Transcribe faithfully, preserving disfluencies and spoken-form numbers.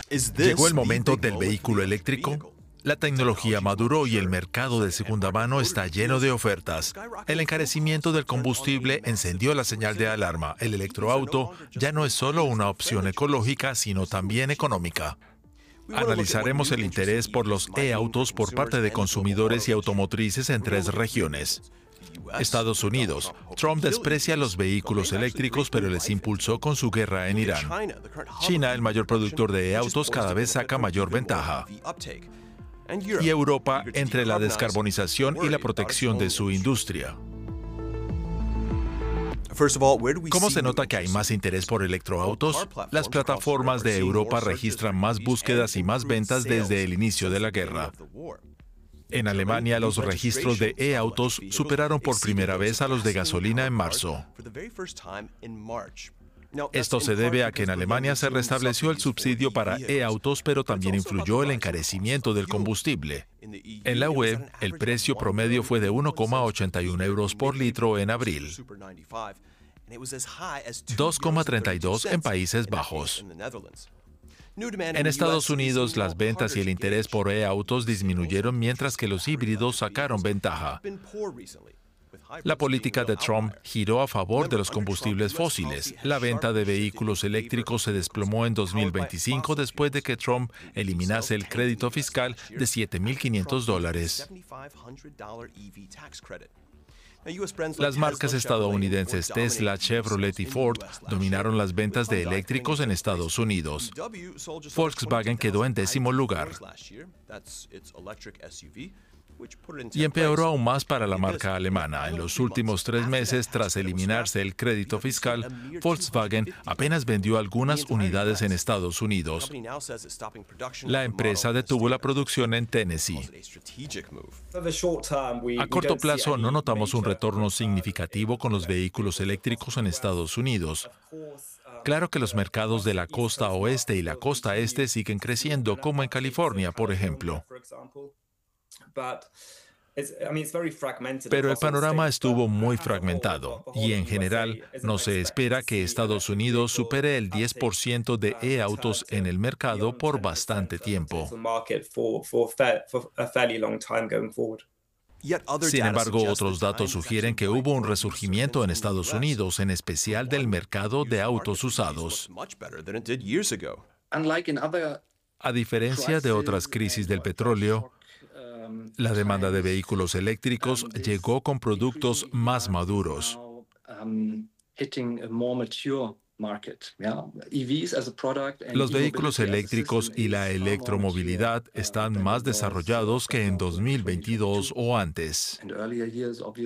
Llegó el momento del vehículo eléctrico. La tecnología maduró y el mercado de segunda mano está lleno de ofertas. El encarecimiento del combustible encendió la señal de alarma. El electroauto ya no es solo una opción ecológica, sino también económica. Analizaremos el interés por los e-autos por parte de consumidores y automotrices en tres regiones. Estados Unidos. Trump desprecia los vehículos eléctricos, pero les impulsó con su guerra en Irán. China, el mayor productor de e-autos, cada vez saca mayor ventaja. Y Europa, entre la descarbonización y la protección de su industria. ¿Cómo se nota que hay más interés por electroautos? Las plataformas de Europa registran más búsquedas y más ventas desde el inicio de la guerra. En Alemania, los registros de e-autos superaron por primera vez a los de gasolina en marzo. Esto se debe a que en Alemania se restableció el subsidio para e-autos, pero también influyó el encarecimiento del combustible. En la U E, el precio promedio fue de uno coma ochenta y uno euros por litro en abril, dos coma treinta y dos en Países Bajos. En Estados Unidos, las ventas y el interés por e-autos disminuyeron mientras que los híbridos sacaron ventaja. La política de Trump giró a favor de los combustibles fósiles. La venta de vehículos eléctricos se desplomó en dos mil veinticinco después de que Trump eliminase el crédito fiscal de siete mil quinientos dólares. Las marcas estadounidenses Tesla, Chevrolet y Ford dominaron las ventas de eléctricos en Estados Unidos. Volkswagen quedó en décimo lugar. Y empeoró aún más para la marca alemana. En los últimos tres meses, tras eliminarse el crédito fiscal, Volkswagen apenas vendió algunas unidades en Estados Unidos. La empresa detuvo la producción en Tennessee. A corto plazo, no notamos un retorno significativo con los vehículos eléctricos en Estados Unidos. Claro que los mercados de la costa oeste y la costa este siguen creciendo, como en California, por ejemplo. Pero el panorama estuvo muy fragmentado y, en general, no se espera que Estados Unidos supere el diez por ciento de e-autos en el mercado por bastante tiempo. Sin embargo, otros datos sugieren que hubo un resurgimiento en Estados Unidos, en especial del mercado de autos usados. A diferencia de otras crisis del petróleo, la demanda de vehículos eléctricos llegó con productos más maduros. Los vehículos eléctricos y la electromovilidad están más desarrollados que en dos mil veintidós o antes.